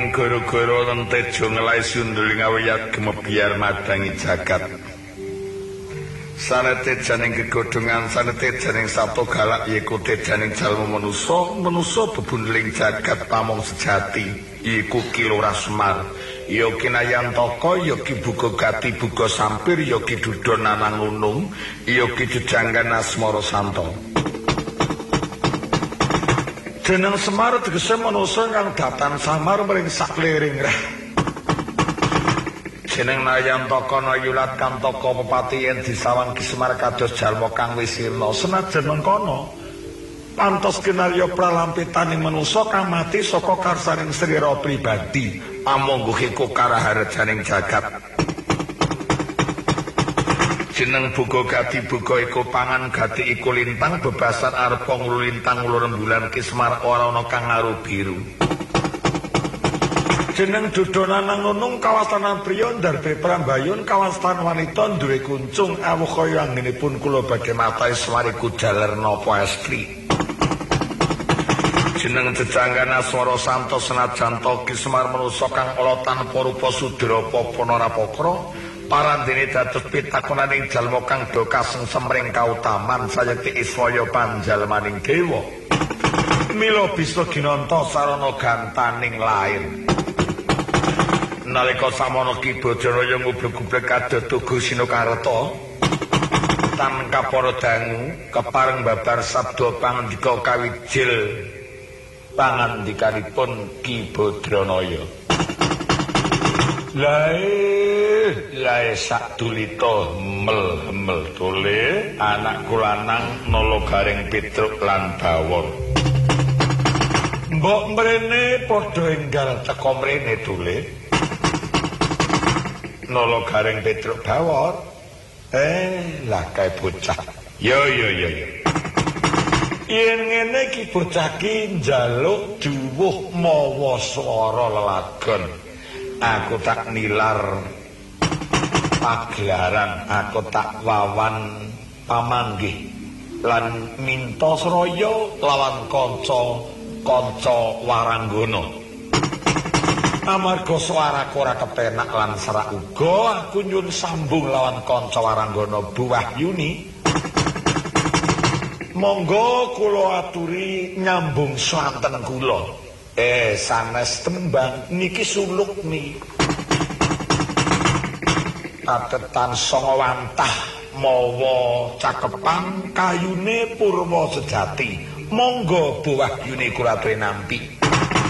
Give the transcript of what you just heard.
Nanging gara-gara Tejo ngelai sundeling awiyat gemebiar madangi jagat. Sanetejaning gegodhongan sanetejaning sato galak yiku tejaning jalma manusa bebundeling jagat pamong sejati yiku Kilora Semar. Ya kinayantaka ya ki buka gati buka sampir ya ki dudha nanang nunung ya ki jejanggan asmara santo. Jeneng Semar tegese manusa kang datan samar mring sakliring rah. Jeneng Nayantaka Nayulat Kantaka pepati yen disawang Ki Semar kados jalma kang wis sirna senajan mengkono pantos kinarya pralampitaning manusa kang mati saka karsaning srira pribadi amangguh iku karaharjaning jagat. Jeneng buka gati buka iku pangan gati iku lintang bebasan arepa ngulu lintang ngulu rembulan Ki Semar ora ana kang ngaru biru. Jeneng Dodonanang Nunung kawastanan priya ndarbe Prambayun kawastan wanita duwe kuncung awuh kaya anggenipun kula badhe matai swariku jaler napa estri. Jeneng jejanggan aswara santo senajan Ki Semar manusa kang ala tanpa rupa sudra apa ora pakra parandene dados pitakonaning jalma kang do kasengsem ring kautaman sayekti iswaya panjalmaning dewa. Mila bisa ginanta sarana gantaning lair. Nalika samono Ki Bajaraya ngublek-gublek kadodo Sinokarta tan kapara dangu kepareng babar sabda pangandika kawijil pangandikanipun Ki Badranaya. Lae sadulita mel-mel tole anakku lanang Nalagaring Petruk lan Bawor. Mbok mrene padha enggal teka mrene tole. Nalagaring Petruk Bawor. Lah kae bocah. Yo. Yen ngene iki bocah ki njaluk duwuh mawa swara lelagon. Aku tak nilar pagelaran, aku tak wawan pamanggih lan minta sraya lawan kanca waranggana. Amarga swaraku ora kepenak lan serak uga aku nyun sambung lawan kanca waranggana Bu Wahyuni. Monggo kula aturi nyambung swanten kula. Sanes tembang niki sulukmi. Atetan sanga wantah mawa cakepan kayune purwa sejati. Monggo Bu Wahyuni kula aturi nampi.